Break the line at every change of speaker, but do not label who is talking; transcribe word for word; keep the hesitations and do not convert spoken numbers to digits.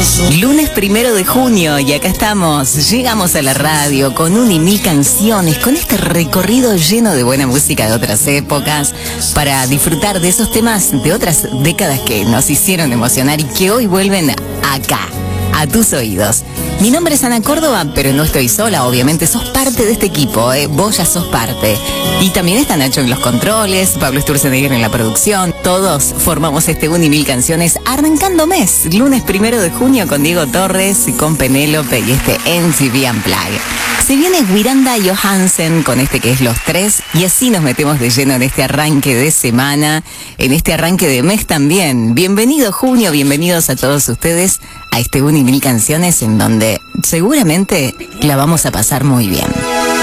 Lunes primero de junio y acá estamos, llegamos a la radio con un y mil canciones, con este recorrido lleno de buena música de otras épocas, para disfrutar de esos temas de otras décadas que nos hicieron emocionar y que hoy vuelven acá, a tus oídos. Mi nombre es Ana Córdoba, pero no estoy sola, obviamente, sos parte de este equipo, ¿eh? Vos ya sos parte. Y también está Nacho en los controles, Pablo Sturzenegger en la producción. Todos formamos este un y mil canciones arrancando mes, lunes primero de junio con Diego Torres y con Penélope y este M T V Unplugged. Se viene Miranda Johansen con este que es Los Tres y así nos metemos de lleno en este arranque de semana, en este arranque de mes también. Bienvenido junio, bienvenidos a todos ustedes a este un y mil canciones en donde seguramente la vamos a pasar muy bien.